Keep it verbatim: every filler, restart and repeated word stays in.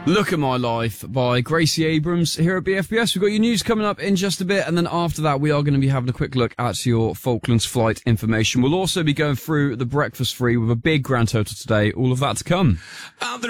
Look at My Life by Gracie Abrams here at B F B S. We've got your news coming up in just a bit, and then after that we are going to be having a quick look at your Falklands flight information. We'll also be going through the breakfast free with a big grand total today. All of that to come.